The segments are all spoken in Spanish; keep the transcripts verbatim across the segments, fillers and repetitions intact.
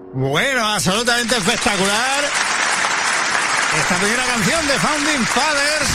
Bueno, absolutamente espectacular. Esta primera canción de Founding Fathers,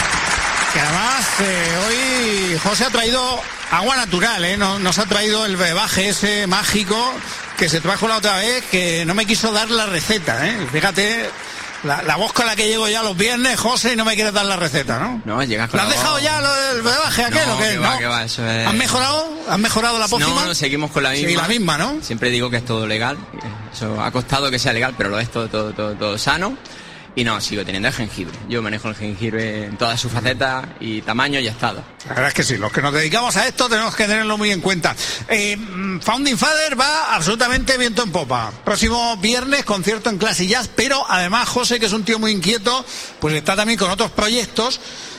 que además eh, hoy José ha traído agua natural, ¿eh? No, nos ha traído el brebaje ese mágico que se trajo la otra vez, que no me quiso dar la receta, ¿eh? Fíjate, la, la voz con la que llego ya los viernes, José, y no me quieres dar la receta, ¿no? No, llegas con ¿La has la dejado voz... ya lo del brebaje aquel no, o qué? Que ¿No? va, que va, eso es... ¿Has mejorado? ¿Has mejorado la pócima? No, no, seguimos con la misma. Sí, la misma, ¿no? Siempre digo que es todo legal. Eso ha costado que sea legal, pero lo es todo, todo, todo, todo sano. Y no, sigo teniendo el jengibre. Yo manejo el jengibre en todas sus facetas y tamaño y estado. La verdad es que sí, los que nos dedicamos a esto tenemos que tenerlo muy en cuenta. Eh, Founding Father va absolutamente viento en popa. Próximo viernes, concierto en Classic Jazz, pero además José, que es un tío muy inquieto, pues está también con otros proyectos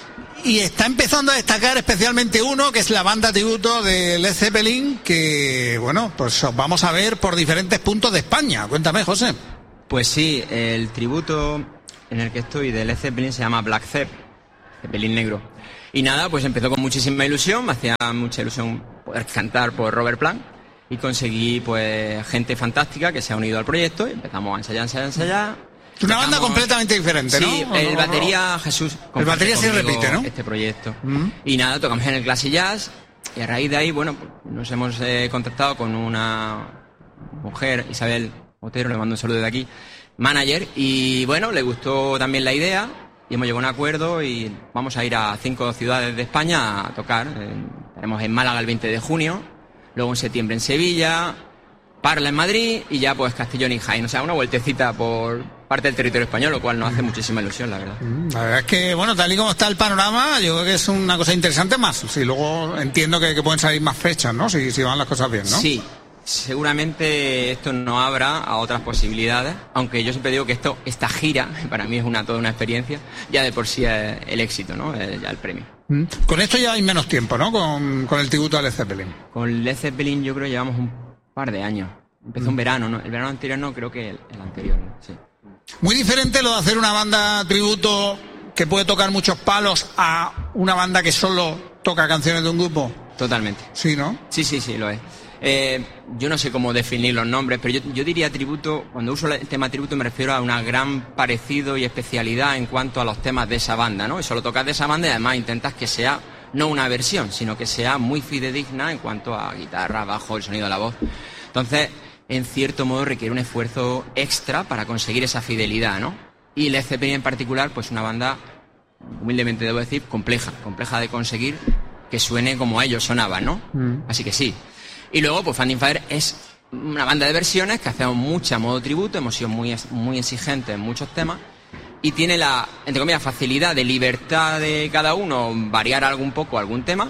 y está empezando a destacar especialmente uno, que es la banda tributo de Led Zeppelin, que, bueno, pues os vamos a ver por diferentes puntos de España. Cuéntame, José. Pues sí, el tributo en el que estoy de Led Zeppelin se llama Black Zepp, Zeppelin negro. Y nada, pues empezó con muchísima ilusión, me hacía mucha ilusión poder cantar por Robert Plant y conseguí pues gente fantástica que se ha unido al proyecto y empezamos a ensayar, ensayar, ensayar. Es una banda completamente diferente, ¿no? Sí, el batería Jesús. El batería se repite, ¿no? Este proyecto. Mm. Y nada, tocamos en el Classic Jazz y a raíz de ahí, bueno, nos hemos eh, contactado con una mujer, Isabel Otero, le mando un saludo de aquí, manager, y bueno, le gustó también la idea y hemos llegado a un acuerdo y vamos a ir a cinco ciudades de España a tocar. Estaremos en Málaga el veinte de junio, luego en septiembre en Sevilla, Parla en Madrid y ya pues Castellón y Jaén. O sea, una vueltecita por parte del territorio español, lo cual nos hace muchísima ilusión, la verdad. La verdad es que, bueno, tal y como está el panorama, yo creo que es una cosa interesante más. Sí, luego entiendo que, que pueden salir más fechas, ¿no? Si, si van las cosas bien, ¿no? Sí. Seguramente esto no abra a otras posibilidades, aunque yo siempre digo que esto, esta gira, para mí es una toda una experiencia, ya de por sí es el éxito, ¿no? Es ya el premio. Mm. Con esto ya hay menos tiempo, ¿no? Con, con el tributo a Led Zeppelin. Con Led Zeppelin yo creo que llevamos un par de años. Empezó mm. un verano, ¿no? El verano anterior no, creo que el, el anterior, ¿no? Sí. Muy diferente lo de hacer una banda tributo que puede tocar muchos palos a una banda que solo toca canciones de un grupo. Totalmente. Sí, ¿no? Sí, sí, sí, lo es. Eh, yo no sé cómo definir los nombres, pero yo, yo diría tributo, cuando uso el tema tributo me refiero a un gran parecido y especialidad en cuanto a los temas de esa banda, ¿no? Y solo tocas de esa banda y además intentas que sea no una versión, sino que sea muy fidedigna en cuanto a guitarra, bajo, el sonido de la voz. Entonces, en cierto modo requiere un esfuerzo extra para conseguir esa fidelidad, ¿no? Y Led Zeppelin en particular, pues una banda, humildemente debo decir, compleja, compleja de conseguir que suene como ellos sonaban, ¿no? Mm. Así que sí. Y luego, pues Founding Father es una banda de versiones que hacemos mucha modo tributo, hemos sido muy, muy exigentes en muchos temas y tiene la, entre comillas, facilidad de libertad de cada uno, variar algún poco algún tema.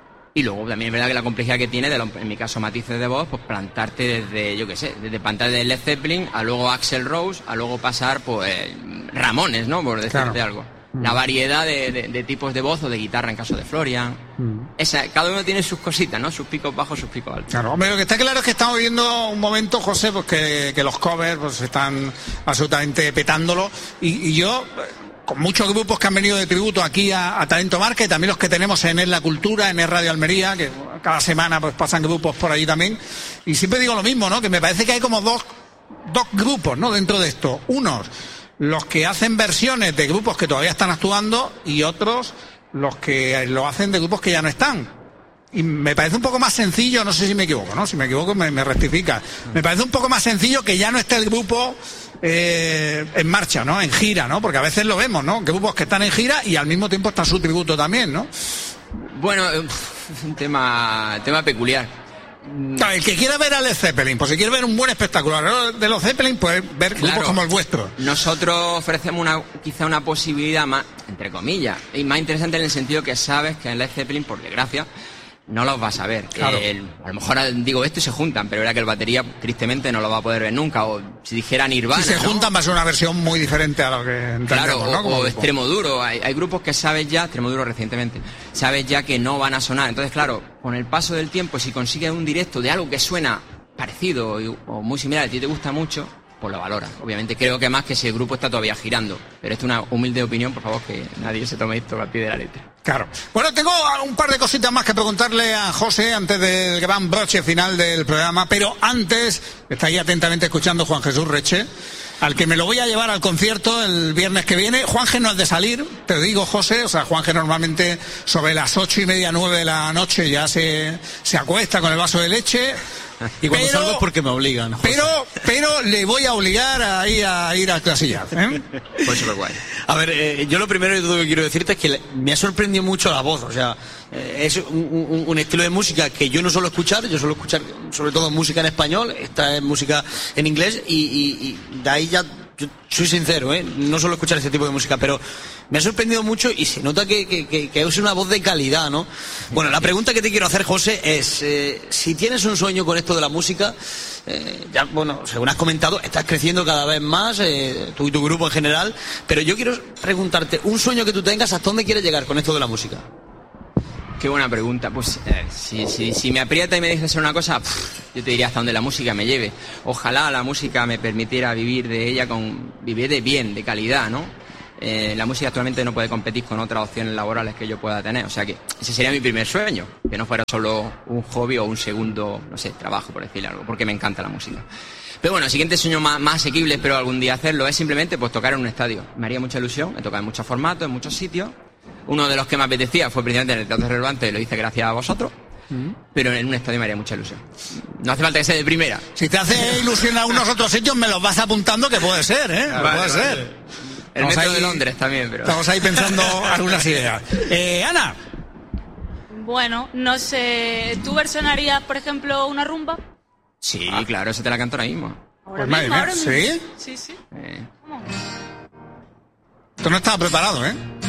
Y luego también es verdad que la complejidad que tiene, de lo, en mi caso matices de voz, pues plantarte desde, yo qué sé, desde pantalla de Led Zeppelin a luego Axl Rose, a luego pasar pues Ramones, ¿no? Por decirte claro. algo. La variedad de, de, de tipos de voz o de guitarra en caso de Florian. Mm. Esa, cada uno tiene sus cositas, ¿no? Sus picos bajos, sus picos altos. Claro, hombre, lo que está claro es que estamos viviendo un momento, José, pues que, que los covers pues están absolutamente petándolo. Y, y yo, con muchos grupos que han venido de tributo aquí a, a Talento Marca, y también los que tenemos en Es la Cultura, en Es Radio Almería, que cada semana pues pasan grupos por allí también. Y siempre digo lo mismo, ¿no? Que me parece que hay como dos, dos grupos, ¿no? Dentro de esto. Unos, los que hacen versiones de grupos que todavía están actuando, y otros los que lo hacen de grupos que ya no están. Y me parece un poco más sencillo, no sé si me equivoco, ¿no? Si me equivoco me, me rectifica. Me parece un poco más sencillo que ya no esté el grupo eh, en marcha, ¿no? En gira, ¿no? Porque a veces lo vemos, ¿no? Grupos que están en gira y al mismo tiempo está su tributo también, ¿no? Bueno, es un tema, tema peculiar. Claro, el que quiera ver a Led Zeppelin, pues si quiere ver un buen espectacular de los Zeppelin, pues ver grupos claro, como el vuestro. Nosotros ofrecemos una, quizá una posibilidad más, entre comillas, y más interesante en el sentido que sabes que en Led Zeppelin, por desgracia, no los vas a ver. Claro. El, a lo mejor digo esto y se juntan, pero era que el batería tristemente no lo va a poder ver nunca. O si dijera Nirvana, si se ¿no? juntan va a ser una versión muy diferente a lo que entendemos, claro, o, ¿no? Como o Extremo Duro. Hay, hay grupos que sabes ya, Extremo Duro recientemente, sabes ya que no van a sonar. Entonces, claro, con el paso del tiempo, si consigues un directo de algo que suena parecido o muy similar, a ti te gusta mucho, pues lo valoras. Obviamente creo que más que si el grupo está todavía girando. Pero esto es una humilde opinión, por favor, que nadie se tome esto al pie de la letra. Claro. Bueno, tengo un par de cositas más que preguntarle a José antes del gran broche final del programa, pero antes, está ahí atentamente escuchando Juan Jesús Reche, al que me lo voy a llevar al concierto el viernes que viene. Juanje no es de salir, te digo, José, o sea, Juanje normalmente sobre las ocho y media, nueve de la noche ya se, se acuesta con el vaso de leche. Y cuando pero, salgo es porque me obligan. José. Pero, pero le voy a obligar a ir a, ir a clasillar, ¿eh? Pues súper guay. A ver, eh, yo lo primero de todo que quiero decirte es que le, me ha sorprendido mucho la voz, o sea, eh, es un, un, un estilo de música que yo no suelo escuchar, yo suelo escuchar sobre todo música en español, esta es música en inglés y, y, y de ahí ya, yo soy sincero, ¿eh? No suelo escuchar ese tipo de música, pero me ha sorprendido mucho y se nota que, que, que, que es una voz de calidad, ¿no? Bueno, la pregunta que te quiero hacer, José, es eh, si tienes un sueño con esto de la música, eh, ya, bueno, según has comentado, estás creciendo cada vez más, eh, tú y tu grupo en general, pero yo quiero preguntarte, un sueño que tú tengas, ¿hasta dónde quieres llegar con esto de la música? Qué buena pregunta. Pues eh, si, si, si me aprieta y me dices una cosa, pff, yo te diría hasta donde la música me lleve. Ojalá la música me permitiera vivir de ella, con vivir de bien, de calidad, ¿no? Eh, la música actualmente no puede competir con otras opciones laborales que yo pueda tener. O sea que ese sería mi primer sueño, que no fuera solo un hobby o un segundo, no sé, trabajo, por decirle algo, porque me encanta la música. Pero bueno, el siguiente sueño más, más asequible, espero algún día hacerlo, es simplemente pues tocar en un estadio. Me haría mucha ilusión, he tocado en muchos formatos, en muchos sitios. Uno de los que me apetecía fue precisamente en el Teatro Relevante, y lo hice gracias a vosotros. Mm. Pero en un estadio me haría mucha ilusión. No hace falta que sea de primera. Si te hace ilusión a algunos otros sitios, me los vas apuntando, que puede ser, ¿eh? Vale, puede vale. ser. El metro ahí, de Londres también, pero... Estamos ahí pensando algunas ideas. Eh, Ana. Bueno, no sé... ¿Tú versionarías, por ejemplo, una rumba? Sí, ah. claro, eso te la canto ahora mismo. ¿Ahora pues mismo? Ahora ¿Sí? mismo? Sí, sí. Eh. ¿Cómo? Esto no estaba preparado, ¿eh?